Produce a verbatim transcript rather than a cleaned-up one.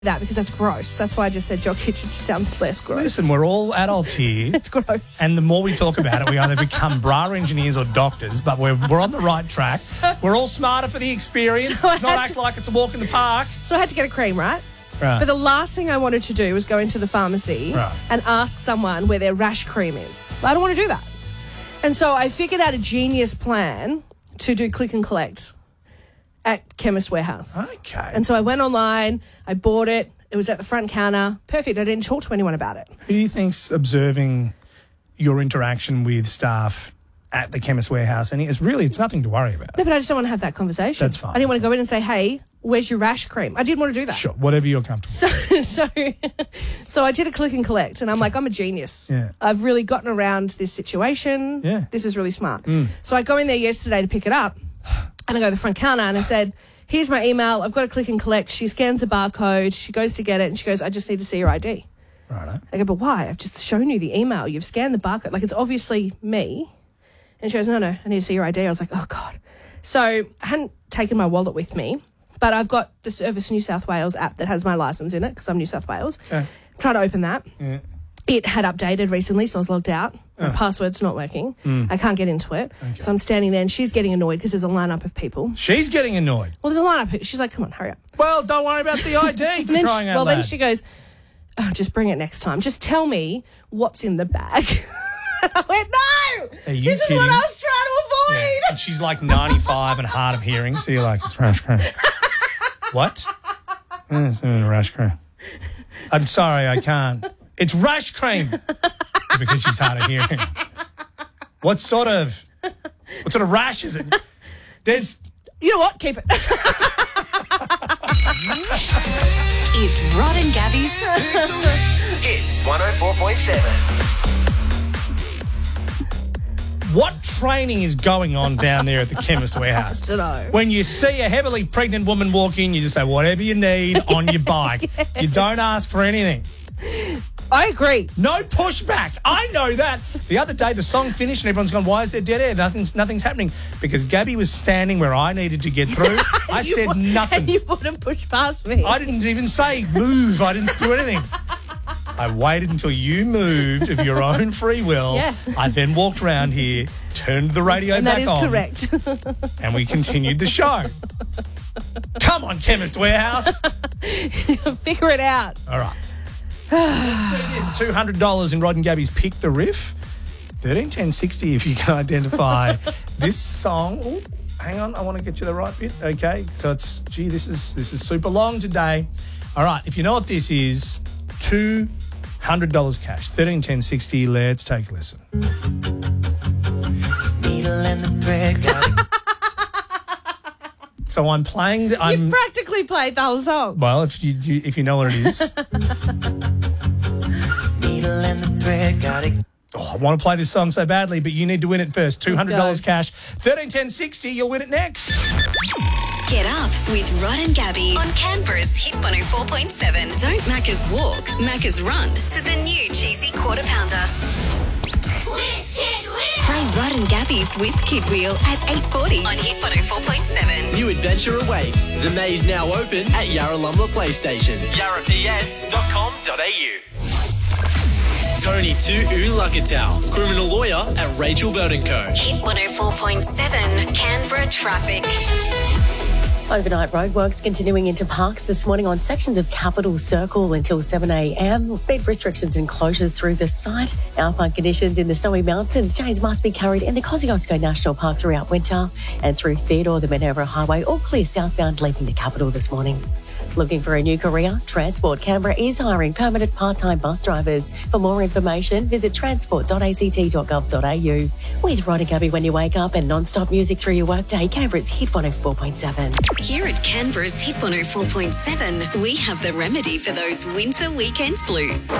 that because that's gross. That's why I just said your kitchen just sounds less gross. Listen, we're all adults here. It's gross. And the more we talk about it, we either become bra engineers or doctors, but we're, we're on the right track. So, we're all smarter for the experience. So it's not act to, like it's a walk in the park. So I had to get a cream, right? Right. But the last thing I wanted to do was go into the pharmacy right. and ask someone where their rash cream is. I don't want to do that. And so I figured out a genius plan to do click and collect at Chemist Warehouse. Okay. And so I went online, I bought it. It was at the front counter. Perfect. I didn't talk to anyone about it. Who do you think's observing your interaction with staff at the Chemist Warehouse? And it's really, it's nothing to worry about. No, but I just don't want to have that conversation. That's fine. I didn't want to go in and say, hey, where's your rash cream? I didn't want to do that. Sure, whatever you're comfortable so, so, so I did a click and collect, and I'm like, I'm a genius. Yeah. I've really gotten around this situation. Yeah. This is really smart. Mm. So I go in there yesterday to pick it up, and I go to the front counter, and I said, here's my email. I've got to click and collect. She scans a barcode. She goes to get it, and she goes, I just need to see your I D. Righto. I go, but why? I've just shown you the email. You've scanned the barcode. Like, it's obviously me. And she goes, no, no, I need to see your I D. I was like, oh, God. So I hadn't taken my wallet with me, but I've got the Service New South Wales app that has my licence in it because I'm New South Wales. Okay. I'm trying to open that. Yeah. It had updated recently, so I was logged out. My Oh. password's not working. Mm. I can't get into it. Okay. So I'm standing there and she's getting annoyed because there's a lineup of people. She's getting annoyed. Well, there's a lineup. Of, she's like, come on, hurry up. Well, don't worry about the I D for And then crying she, out well, loud. then she goes, oh, just bring it next time. Just tell me what's in the bag. And I went, no, Are you this kidding? is what I was trying to avoid. Yeah. And she's like ninety-five and hard of hearing, so you're like, it's rash cream. What? Eh, It's a rash cream. I'm sorry, I can't. It's rash cream. Because she's hard of hearing. What sort of, what sort of rash is it? There's... You know what? Keep it. It's Rod and Gabby's Hit one oh four point seven. What training is going on down there at the Chemist Warehouse? I don't know. When you see a heavily pregnant woman walk in, you just say, whatever you need on your bike. Yes. You don't ask for anything. I agree. No pushback. I know that. The other day, the song finished and everyone's gone, why is there dead air? Nothing's, nothing's happening. Because Gabby was standing where I needed to get through. I said would, nothing. And you wouldn't push past me. I didn't even say move. I didn't do anything. I waited until you moved of your own free will. Yeah. I then walked around here, turned the radio and back that is on. correct. And we continued the show. Come on, Chemist Warehouse. Figure it out. All right. Let's do this. two hundred dollars in Rod and Gabby's Pick the Riff. thirteen ten sixty if you can identify this song. Ooh, hang on, I want to get you the right bit. Okay, so it's, gee, this is this is super long today. All right, if you know what this is, two hundred dollars cash. thirteen ten sixty, let's take a listen. Needle and the thread got it. So I'm playing... The, I'm, You practically played the whole song. well, if you, you if you know what it is. Needle and the thread got it. Oh, I want to play this song so badly, but you need to win it first. two hundred dollars Let's go. cash. thirteen ten sixty, you'll win it next. Get Up with Rod and Gabby on Canberra's Hit one oh four point seven. Don't Macca's walk, Macca's run to the new cheesy quarter pounder. Whiz Kid Whiz! Play Rod and Gabby's Whiz Kid Wheel at eight forty on Hit one oh four point seven. New adventure awaits. The maze now open at Yarralumla Playstation. yarra p s dot com dot a u. Tony to Ulakatau, criminal lawyer at Rachel Burton Co. Hit one oh four point seven Canberra traffic. Overnight roadworks continuing into Parks this morning on sections of Capital Circle until seven a m. Speed restrictions and closures through the site. Alpine conditions in the Snowy Mountains. Chains must be carried in the Kosciuszko National Park throughout winter. And through Theodore, the Minerva Highway, all clear southbound leaving the capital this morning. Looking for a new career? Transport Canberra is hiring permanent part-time bus drivers. For more information, visit transport dot a c t dot gov dot a u. With Rod and Gabby when you wake up and non-stop music through your workday, Canberra's Hit one oh four point seven. Here at Canberra's Hit one oh four point seven, we have the remedy for those winter weekend blues.